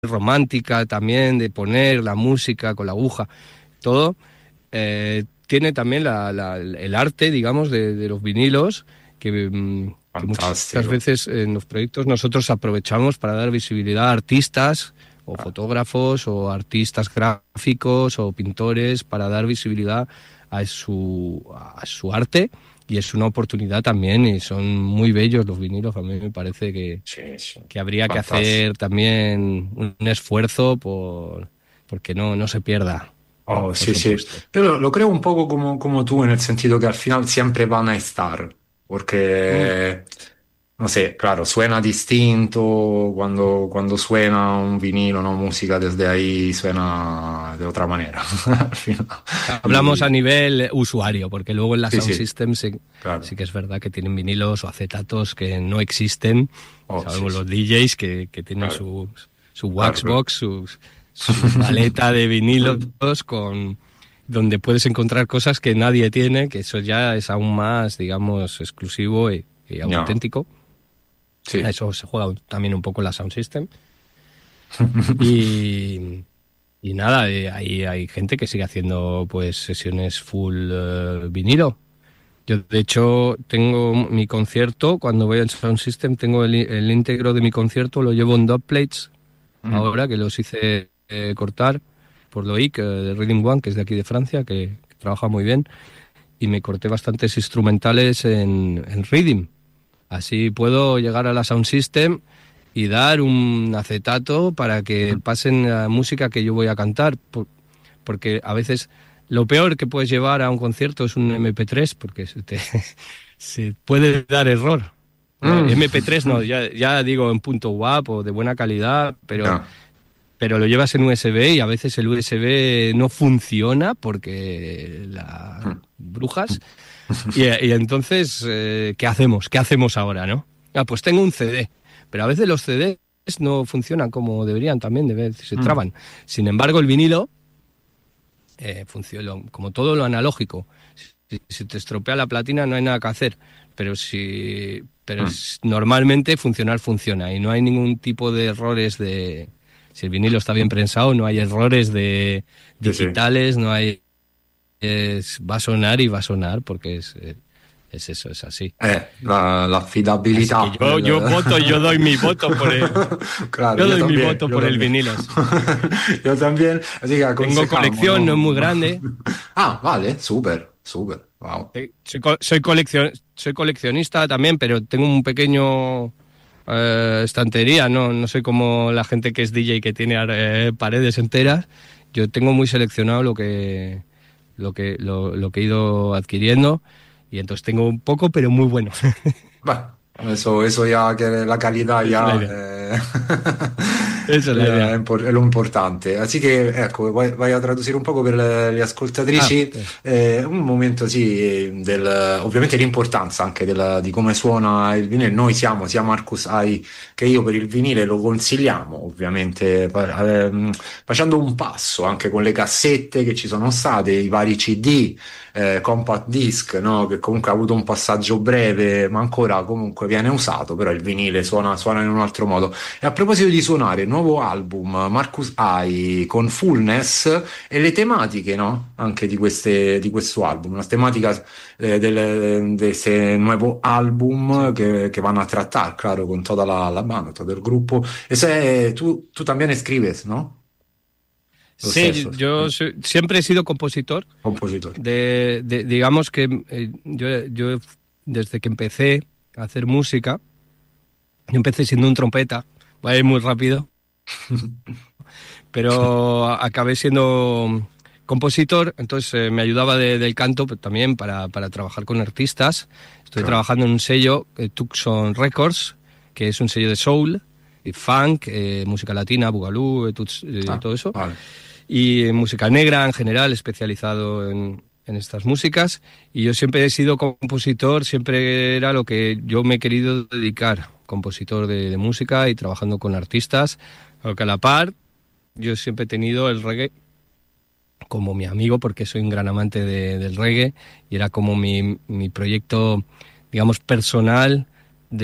romántica también, de poner la música con la aguja, todo. Tiene también el arte, digamos, de los vinilos, que muchas Fantastico. veces en los proyectos nosotros aprovechamos para dar visibilidad a artistas o Ah, fotógrafos o artistas gráficos o pintores para dar visibilidad a su arte, y es una oportunidad también, y son muy bellos los vinilos. A mí me parece que, sì, sì, que habría que fantastico. hacer también un esfuerzo porque no se pierda, Oh, por sì, sì. supuesto. Pero lo creo un poco como tú, en el sentido que al final siempre van a estar, Mm. porque, no sé, claro, suena distinto cuando suena un vinilo, ¿no? Música desde ahí suena de otra manera. Al final. Hablamos a Y, nivel usuario, porque luego en la sí, Sound sí, System sí claro, que es verdad que tienen vinilos o acetatos que no existen. oh, sí, Sabemos sí, los DJs que tienen claro, su claro, claro. Waxbox, su maleta de vinilos donde puedes encontrar cosas que nadie tiene, que eso ya es aún más, digamos, exclusivo y No, auténtico. A sì. eso se juega también un poco la Sound System. Y, y nada, hay gente que sigue haciendo pues sesiones full vinilo. Yo, de hecho, tengo mi concierto, cuando voy al Sound System, tengo el íntegro de mi concierto, lo llevo en dubplates, Mm. ahora que los hice cortar por Loic, de Reading One, que es de aquí de Francia, que trabaja muy bien, y me corté bastantes instrumentales en Reading. Así puedo llegar a la Sound System y dar un acetato para que pasen la música que yo voy a cantar, porque a veces lo peor que puedes llevar a un concierto es un MP3, porque se puede dar error. Mm. MP3 no, ya digo en punto WAP o de buena calidad, No. pero lo llevas en USB y a veces el USB no funciona porque las Mm. brujas. Y entonces, ¿qué hacemos? ¿Qué hacemos ahora, no? Ah, pues tengo un CD, pero a veces los CDs no funcionan como deberían también, de vez se Mm. traban. Sin embargo, el vinilo funciona como todo lo analógico. Si te estropea la platina no hay nada que hacer, Mm. normalmente funcionar funciona y no hay ningún tipo de errores si el vinilo está bien prensado, no hay errores de Sì, sì. digitales, no hay va a sonar y va a sonar porque es eso, es así. Así que L'affidabilità yo voto, yo doy mi voto por Claro, yo doy mi voto yo por el también. vinilo, sí. Yo también, así que Tengo aconsejamos, colección, no es muy ¿no? grande. Ah, vale, súper, súper, wow. Soy coleccionista también, pero tengo un pequeño estantería, no soy como la gente que es DJ que tiene paredes enteras. Yo tengo muy seleccionado lo que he ido adquiriendo, y entonces tengo un poco, pero muy bueno. Bah, eso ya que la calidad Esa es la ya idea. Esa es la idea. è lo importante. Así che ecco, vai a traducire un poco per le Ah, ascoltatrici, un momento sì, ovviamente l'importanza anche di come suona il vinile. Noi siamo sia Marcus Ai che io per il vinile lo consigliamo, ovviamente facendo un passo anche con le cassette che ci sono state, i vari CD, compact disc, no? Che comunque ha avuto un passaggio breve, ma ancora comunque viene usato, però il vinile suona in un altro modo. E a proposito di suonare, nuovo album, Marcus Ai con Fullness e le tematiche, no? Anche di questo album, la tematica de ese nuevo álbum sí. que van a tratar, claro, con toda la banda, todo el grupo. Ese, tú también escribes, ¿no? Los Sí, textos, siempre he sido compositor. compositor. Digamos que yo desde que empecé a hacer música, yo empecé siendo un trompeta, va a ir muy rápido, pero acabé siendo compositor, entonces me ayudaba del canto, pero también para trabajar con artistas. Estoy Claro. trabajando en un sello, Tucson Records, que es un sello de soul, y funk, música latina, boogaloo, Ah, todo eso, vale. y música negra en general, especializado en estas músicas. Y yo siempre he sido compositor, siempre era lo que yo me he querido dedicar, compositor de música y trabajando con artistas, aunque a la par yo siempre he tenido el reggae como mi amigo, porque soy un gran amante del reggae, y era como mi proyecto, digamos, personal de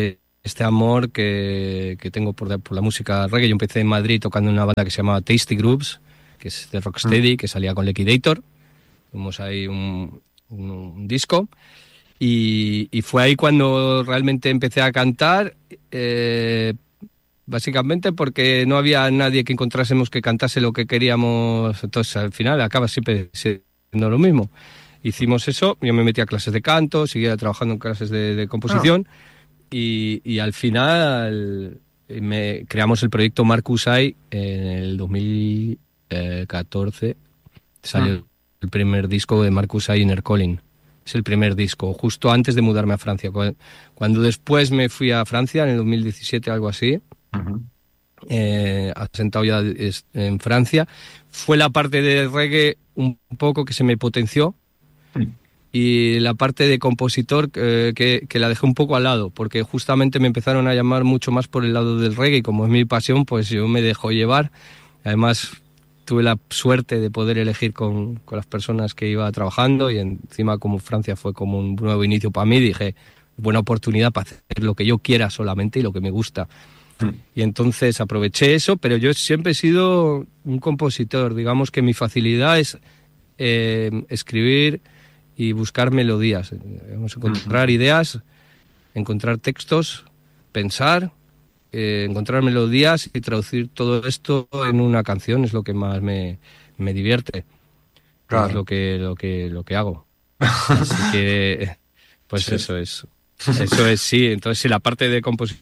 este amor que tengo por la música reggae. Yo empecé en Madrid tocando en una banda que se llamaba Tasty Grooves, que es de Rocksteady, que salía con Liquidator. Tuvimos ahí un disco. Y fue ahí cuando realmente empecé a cantar, básicamente porque no había nadie que encontrásemos que cantase lo que queríamos. Entonces al final acaba siempre siendo lo mismo. Hicimos eso, yo me metí a clases de canto, seguía trabajando en clases de composición y al final creamos el proyecto Marcus I en el 2014. Salió el primer disco de Marcus I, Inner Calling. Es el primer disco, justo antes de mudarme a Francia. Cuando después me fui a Francia, en el 2017, algo así, asentado ya en Francia, fue la parte de reggae un poco que se me potenció y la parte de compositor que la dejé un poco al lado, porque justamente me empezaron a llamar mucho más por el lado del reggae y como es mi pasión, pues yo me dejo llevar. Además, tuve la suerte de poder elegir con las personas que iba trabajando y encima como Francia fue como un nuevo inicio para mí, dije, buena oportunidad para hacer lo que yo quiera solamente y lo que me gusta. Y entonces aproveché eso, pero yo siempre he sido un compositor. Digamos que mi facilidad es escribir y buscar melodías. Vamos a encontrar ideas, encontrar textos, pensar, encontrar melodías y traducir todo esto en una canción es lo que más me divierte. Claro. Es lo que hago. Así que, pues sí. Eso es, sí. Entonces, sí, la parte de composición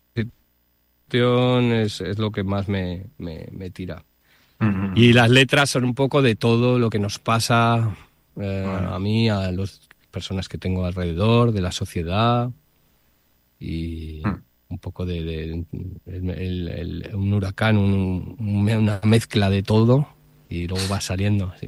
es lo que más me tira. Y las letras son un poco de todo lo que nos pasa a mí, a las personas que tengo alrededor, de la sociedad y un poco de un huracán, una mezcla de todo y luego va saliendo así.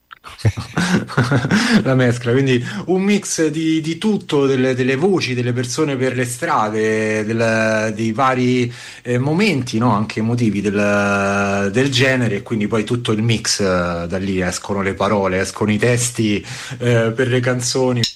La mescla, quindi un mix di tutto, delle voci, delle persone per le strade, dei vari momenti, no? Anche emotivi del genere, e quindi poi tutto il mix, da lì escono le parole, escono i testi per le canzoni.